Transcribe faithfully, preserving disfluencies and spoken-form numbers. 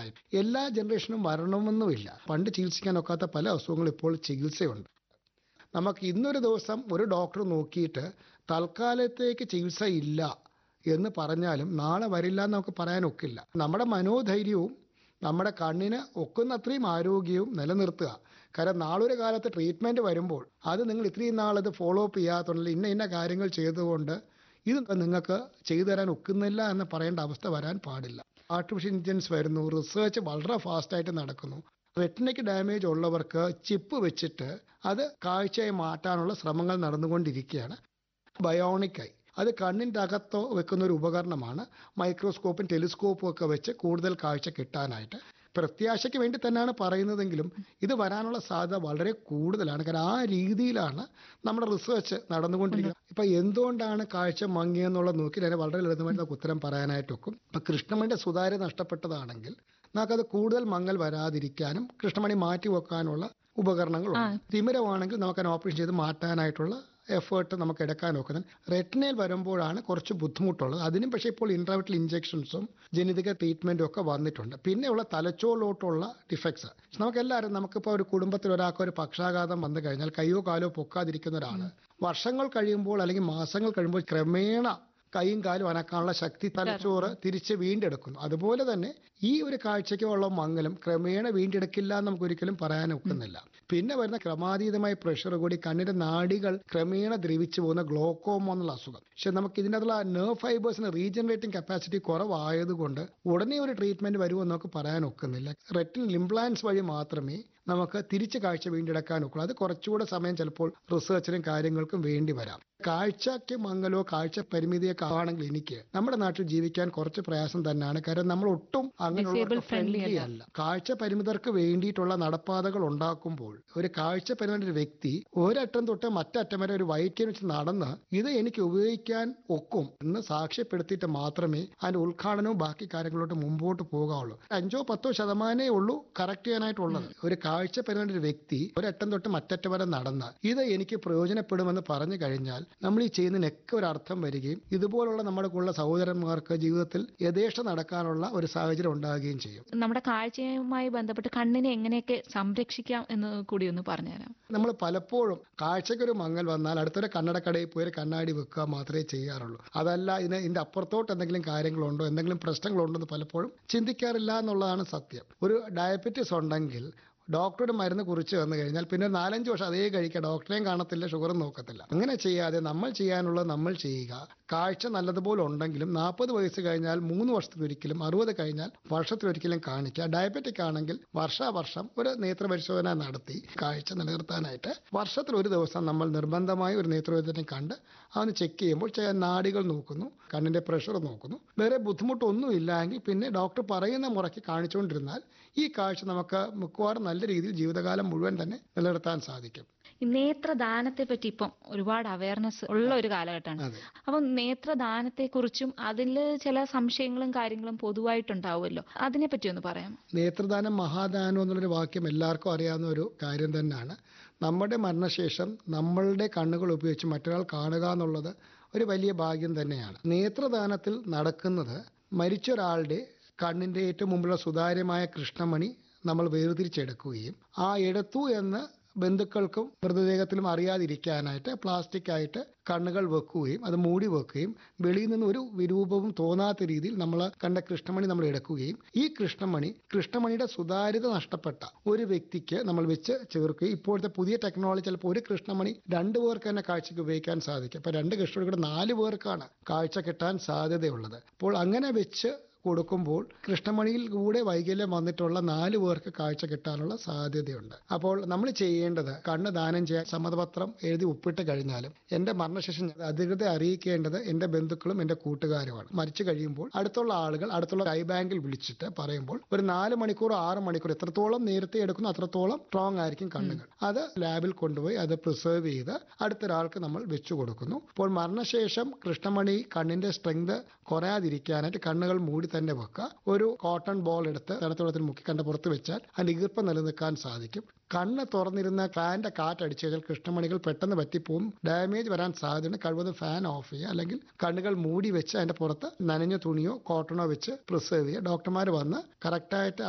എല്ലാ ജനറേഷനും വരണമെന്നുമില്ല. പണ്ട് ചികിത്സിക്കാൻ ഒക്കാത്ത പല അസുഖങ്ങളും ഇപ്പോൾ ചികിത്സയുണ്ട്. നമുക്ക് ഇന്നൊരു ദിവസം ഒരു ഡോക്ടർ നോക്കിയിട്ട് തൽക്കാലത്തേക്ക് ചികിത്സ ഇല്ല എന്ന് പറഞ്ഞാലും നാളെ വരില്ല എന്ന് നമുക്ക് പറയാനൊക്കില്ല. നമ്മുടെ മനോധൈര്യവും നമ്മുടെ കണ്ണിന് ഒക്കുന്നത്രയും ആരോഗ്യവും നിലനിർത്തുക. കാരണം നാളൊരു കാലത്ത് ട്രീറ്റ്മെൻറ്റ് വരുമ്പോൾ അത് നിങ്ങൾ ഇത്രയും നാളത് ഫോളോ അപ്പ് ചെയ്യാത്തുണ്ടെങ്കിൽ ഇന്ന ഇന്ന കാര്യങ്ങൾ ചെയ്തുകൊണ്ട് ഇത് നിങ്ങൾക്ക് ചെയ്തു തരാൻ ഒക്കുന്നില്ല എന്ന് പറയേണ്ട അവസ്ഥ വരാൻ പാടില്ല. ആർട്ടിഫിഷ്യൽ ഇൻ്റലിജൻസ് വരുന്നു, റിസർച്ച് വളരെ ഫാസ്റ്റായിട്ട് നടക്കുന്നു. റെറ്റിനയ്ക്ക് ഡാമേജ് ഉള്ളവർക്ക് ചിപ്പ് വെച്ചിട്ട് അത് കാഴ്ചയെ മാറ്റാനുള്ള ശ്രമങ്ങൾ നടന്നുകൊണ്ടിരിക്കുകയാണ്. ബയോണിക്കായി അത് കണ്ണിൻ്റെ അകത്തോ വെക്കുന്ന ഒരു ഉപകരണമാണ്. മൈക്രോസ്കോപ്പും ടെലിസ്കോപ്പും ഒക്കെ വെച്ച് കൂടുതൽ കാഴ്ച കിട്ടാനായിട്ട് പ്രത്യാശയ്ക്ക് വേണ്ടി തന്നെയാണ് പറയുന്നതെങ്കിലും ഇത് വരാനുള്ള സാധ്യത വളരെ കൂടുതലാണ്. കാരണം ആ രീതിയിലാണ് നമ്മുടെ റിസർച്ച് നടന്നുകൊണ്ടിരിക്കുന്നത്. ഇപ്പം എന്തുകൊണ്ടാണ് കാഴ്ച മങ്ങിയെന്നുള്ളത് നോക്കി അതിന് വളരെ ലളിതമായിട്ട് നമുക്ക് ഉത്തരം പറയാനായിട്ടൊക്കും. ഇപ്പം കൃഷ്ണമണിയുടെ സുതാര്യത നഷ്ടപ്പെട്ടതാണെങ്കിൽ നമുക്കത് കൂടുതൽ മങ്ങൽ വരാതിരിക്കാനും കൃഷ്ണമണി മാറ്റി വെക്കാനുള്ള ഉപകരണങ്ങളുണ്ട്. തിമിരമാണെങ്കിൽ നമുക്കത് ഓപ്പറേഷൻ ചെയ്ത് മാറ്റാനായിട്ടുള്ള എഫേർട്ട് നമുക്ക് എടുക്കാൻ നോക്കുന്നത്. റെറ്റിനയിൽ വരുമ്പോഴാണ് കുറച്ച് ബുദ്ധിമുട്ടുള്ളത്. അതിനും പക്ഷേ ഇപ്പോൾ ഇൻട്രാവിട്രൽ ഇഞ്ചെക്ഷൻസും ജനിതക ട്രീറ്റ്മെൻറ്റും ഒക്കെ വന്നിട്ടുണ്ട്. പിന്നെയുള്ള തലച്ചോറിലോട്ടുള്ള ഡിഫക്ട്സ് നമുക്കെല്ലാവരും നമുക്കിപ്പോൾ ഒരു കുടുംബത്തിൽ ഒരാൾക്ക് ഒരു പക്ഷാഘാതം വന്നു കഴിഞ്ഞാൽ കയ്യോ കാലോ പൊക്കാതിരിക്കുന്ന ഒരാൾ വർഷങ്ങൾ കഴിയുമ്പോൾ അല്ലെങ്കിൽ മാസങ്ങൾ കഴിയുമ്പോൾ ക്രമേണ കൈയും കാലും അനക്കാനുള്ള ശക്തി തലച്ചോറ് തിരിച്ച് വീണ്ടെടുക്കുന്നു. അതുപോലെ തന്നെ ഈ ഒരു കാഴ്ചയ്ക്കുള്ള മങ്ങലും ക്രമേണ വീണ്ടെടുക്കില്ല എന്ന് നമുക്ക് ഒരിക്കലും പറയാൻ ഒക്കുന്നില്ല. പിന്നെ വരുന്ന ക്രമാതീതമായ പ്രഷർ കൂടി കണ്ണിന്റെ നാഡികൾ ക്രമേണ ദ്രവിച്ചു പോകുന്ന ഗ്ലോക്കോമ എന്നുള്ള അസുഖം. പക്ഷെ നമുക്ക് ഇതിൻ്റെ അകത്തുള്ള നെർവ് ഫൈബേഴ്സിന് റീജനറേറ്റിംഗ് കപ്പാസിറ്റി കുറവായതുകൊണ്ട് ഉടനെ ഒരു ട്രീറ്റ്മെന്റ് വരുമെന്ന് നമുക്ക് പറയാൻ ഒക്കുന്നില്ല. റെറ്റിനൽ ഇംപ്ലാന്റ്സ് വഴി മാത്രമേ നമുക്ക് തിരിച്ച് കാഴ്ച വീണ്ടെടുക്കാൻ ഒക്കുള്ളൂ. അത് കുറച്ചുകൂടെ സമയം ചിലപ്പോൾ റിസർച്ചിനും കാര്യങ്ങൾക്കും വേണ്ടി വരാം. കാഴ്ചയ്ക്ക് മങ്ങലോ കാഴ്ച പരിമിതിയൊക്കെ ആണെങ്കിൽ എനിക്ക് നമ്മുടെ നാട്ടിൽ ജീവിക്കാൻ കുറച്ച് പ്രയാസം തന്നെയാണ്. കാരണം നമ്മൾ ഒട്ടും അങ്ങനെയുള്ള ഫ്രണ്ട്ലി അല്ല. കാഴ്ച പരിമിതർക്ക് വേണ്ടിയിട്ടുള്ള നടപ്പാതകൾ ഉണ്ടാക്കുമ്പോൾ ഒരു കാഴ്ച പരിമിത ഒരു വ്യക്തി ഒരറ്റം തൊട്ട് മറ്ററ്റം വരെ ഒരു വൈറ്റ് വെച്ച് നടന്ന് ഇത് എനിക്ക് ഉപയോഗിക്കാൻ ഒക്കും എന്ന് സാക്ഷ്യപ്പെടുത്തിയിട്ട് മാത്രമേ അതിന്റെ ഉദ്ഘാടനവും ബാക്കി കാര്യങ്ങളോട്ട് മുമ്പോട്ട് പോകാവുള്ളൂ. അഞ്ചോ പത്തോ ശതമാനമേ ഉള്ളൂ കറക്റ്റ് ചെയ്യാനായിട്ടുള്ളത്. ഒരു കാഴ്ച പരിമിത ഒരു വ്യക്തി ഒരറ്റം തൊട്ട് മറ്ററ്റം വരെ നടന്ന് ഇത് എനിക്ക് പ്രയോജനപ്പെടുമെന്ന് പറഞ്ഞു കഴിഞ്ഞാൽ നമ്മൾ ഈ ചെയ്യുന്നതിനൊക്കെ ഒരു അർത്ഥം വരികയും ഇതുപോലുള്ള നമ്മുടെ കൂടെ സഹോദരന്മാർക്ക് ജീവിതത്തിൽ യഥേഷ്ട നടക്കാനുള്ള ഒരു സാഹചര്യം ഉണ്ടാകുകയും ചെയ്യും. നമ്മുടെ കാഴ്ചയുമായി ബന്ധപ്പെട്ട് കണ്ണിനെ എങ്ങനെയൊക്കെ സംരക്ഷിക്കാം എന്ന് കൂടി ഒന്ന് പറഞ്ഞുതരാം. നമ്മൾ പലപ്പോഴും കാഴ്ചക്കൊരു മങ്ങൽ വന്നാൽ അടുത്തൊരു കണ്ണടക്കടയിൽ പോയി ഒരു കണ്ണാടി വെക്കുക മാത്രമേ ചെയ്യാറുള്ളൂ. അതല്ല ഇതിന് ഇതിന്റെ അപ്പുറത്തോട്ട് എന്തെങ്കിലും കാര്യങ്ങളുണ്ടോ എന്തെങ്കിലും പ്രശ്നങ്ങളുണ്ടോ എന്ന് പലപ്പോഴും ചിന്തിക്കാറില്ല എന്നുള്ളതാണ് സത്യം. ഒരു ഡയബറ്റിസ് ഉണ്ടെങ്കിൽ ഡോക്ടറുടെ മരുന്ന് കുറിച്ച് വന്നു കഴിഞ്ഞാൽ പിന്നെ നാലഞ്ച് വർഷം അതേ കഴിക്കുക, ഡോക്ടറെയും കാണത്തില്ല, ഷുഗറും നോക്കത്തില്ല. അങ്ങനെ ചെയ്യാതെ നമ്മൾ ചെയ്യാനുള്ളത് നമ്മൾ ചെയ്യുക. കാഴ്ച നല്ലതുപോലെ ഉണ്ടെങ്കിലും നാൽപ്പത് വയസ്സ് കഴിഞ്ഞാൽ മൂന്ന് വർഷത്തിലൊരിക്കലും, അറുപത് കഴിഞ്ഞാൽ വർഷത്തിലൊരിക്കലും കാണിക്കുക. ഡയബറ്റിക് ആണെങ്കിൽ വർഷാവർഷം ഒരു നേത്രപരിശോധന നടത്തി കാഴ്ച നിലനിർത്താനായിട്ട് വർഷത്തിൽ ഒരു ദിവസം നമ്മൾ നിർബന്ധമായി ഒരു നേത്രവൈദ്യനെ കണ്ട് അവന് ചെക്ക് ചെയ്യുമ്പോൾ ചില നാഡികൾ നോക്കുന്നു, കണ്ണിന്റെ പ്രഷർ നോക്കുന്നു. വേറെ ബുദ്ധിമുട്ടൊന്നും ഇല്ലെങ്കിൽ പിന്നെ ഡോക്ടർ പറയുന്ന മുറയ്ക്ക് കാണിച്ചുകൊണ്ടിരുന്നാൽ ഈ കാഴ്ച നമുക്ക് മിക്കവാറും നല്ല രീതിയിൽ ജീവിതകാലം മുഴുവൻ തന്നെ നിലനിർത്താൻ സാധിക്കും. നേത്രദാനത്തെ പറ്റി ഇപ്പം ഒരുപാട് അവയർനെസ് ഉള്ള ഒരു കാലഘട്ടമാണ്. അപ്പം നേത്രദാനത്തെ കുറിച്ചും അതിൽ ചില സംശയങ്ങളും കാര്യങ്ങളും പൊതുവായിട്ടുണ്ടാവുമല്ലോ, അതിനെ പറ്റി ഒന്ന് പറയാം. നേത്രദാനം മഹാദാനം എന്നുള്ളൊരു വാക്യം എല്ലാവർക്കും അറിയാവുന്ന ഒരു കാര്യം തന്നെയാണ്. നമ്മുടെ മരണശേഷം നമ്മളുടെ കണ്ണുകൾ ഉപയോഗിച്ച് മറ്റൊരാൾ കാണുക എന്നുള്ളത് ഒരു വലിയ ഭാഗ്യം തന്നെയാണ്. നേത്രദാനത്തിൽ നടക്കുന്നത് മരിച്ചൊരാളുടെ കണ്ണിന്റെ ഏറ്റവും മുമ്പുള്ള സുതാര്യമായ കൃഷ്ണമണി നമ്മൾ വേർതിരിച്ചെടുക്കുകയും ആ എടുത്തു എന്ന് ബന്ധുക്കൾക്കും മൃതദേഹത്തിലും അറിയാതിരിക്കാനായിട്ട് പ്ലാസ്റ്റിക് ആയിട്ട് കണ്ണുകൾ വെക്കുകയും അത് മൂടി വെക്കുകയും വെളിയിൽ നിന്ന് ഒരു വിരൂപവും തോന്നാത്ത രീതിയിൽ നമ്മൾ കണ്ട കൃഷ്ണമണി നമ്മൾ എടുക്കുകയും ഈ കൃഷ്ണമണി കൃഷ്ണമണിയുടെ സുതാര്യത നഷ്ടപ്പെട്ട ഒരു വ്യക്തിക്ക് നമ്മൾ വെച്ച് ചേർക്കുകയും ഇപ്പോഴത്തെ പുതിയ ടെക്നോളജി ചിലപ്പോൾ ഒരു കൃഷ്ണമണി രണ്ടു പേർക്ക് തന്നെ കാഴ്ചക്ക് ഉപയോഗിക്കാൻ സാധിക്കും. അപ്പൊ രണ്ട് കൃഷ്ണമണിയുടെ നാല് പേർക്കാണ് കാഴ്ച കിട്ടാൻ സാധ്യതയുള്ളത്. അപ്പോൾ അങ്ങനെ വെച്ച് കൊടുക്കുമ്പോൾ കൃഷ്ണമണിയിൽ കൂടെ വൈകല്യം വന്നിട്ടുള്ള നാല് പേർക്ക് കാഴ്ച കിട്ടാനുള്ള സാധ്യതയുണ്ട്. അപ്പോൾ നമ്മൾ ചെയ്യേണ്ടത് കണ്ണ് ദാനം ചെയ്യാൻ സമ്മതപത്രം എഴുതി ഒപ്പിട്ട് കഴിഞ്ഞാലും എന്റെ മരണശേഷം അധികൃതരെ അറിയിക്കേണ്ടത് എന്റെ ബന്ധുക്കളും എന്റെ കൂട്ടുകാരുമാണ്. മരിച്ചു കഴിയുമ്പോൾ അടുത്തുള്ള ആളുകൾ അടുത്തുള്ള ഐ ബാങ്കിൽ വിളിച്ചിട്ട് പറയുമ്പോൾ ഒരു നാല് മണിക്കൂർ ആറ് മണിക്കൂർ എത്രത്തോളം നേരത്തെ എടുക്കുന്നു അത്രത്തോളം സ്ട്രോങ് ആയിരിക്കും കണ്ണുകൾ. അത് ലാബിൽ കൊണ്ടുപോയി അത് പ്രിസർവ് ചെയ്ത് അടുത്തൊരാൾക്ക് നമ്മൾ വെച്ചു കൊടുക്കുന്നു. അപ്പോൾ മരണശേഷം കൃഷ്ണമണി കണ്ണിന്റെ സ്ട്രെങ്ത് കുറയാതിരിക്കാനായിട്ട് കണ്ണുകൾ മൂടി തന്നെ വെക്കുക. ഒരു കോട്ടൺ ബോൾ എടുത്ത് തണുത്തുവെള്ളത്തിൽ മുക്കി കണ്ട പുറത്ത് വെച്ചാൽ അതിന്റെ ഈർപ്പം നിലനിൽക്കാൻ സാധിക്കും. കണ്ണ് തുറന്നിരുന്ന ഫാനിന്റെ കാറ്റടിച്ചു കഴിഞ്ഞാൽ കൃഷ്ണമണികൾ പെട്ടെന്ന് പറ്റിപ്പോവും, ഡാമേജ് വരാൻ സാധ്യതയുണ്ട്. കഴിവതും ഫാൻ ഓഫ് ചെയ്യുക, അല്ലെങ്കിൽ കണ്ണുകൾ മൂടി വെച്ച് അതിന്റെ പുറത്ത് നനഞ്ഞ തുണിയോ കോട്ടണോ വെച്ച് പ്രിസർവ് ചെയ്യുക. ഡോക്ടർമാർ വന്ന് കറക്റ്റായിട്ട്